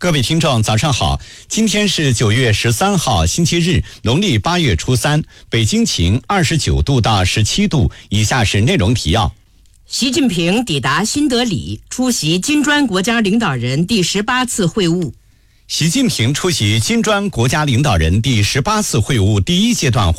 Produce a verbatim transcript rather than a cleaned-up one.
各位听众早上好，今天是九月十三号星期日，农历八月初三，北京晴二十九度到十七度。以下是内容提要。 习近平抵达新德里，出席金砖国家领导人第十八次会晤。 习近平出席金砖国家领导人第十八次会晤第一阶段会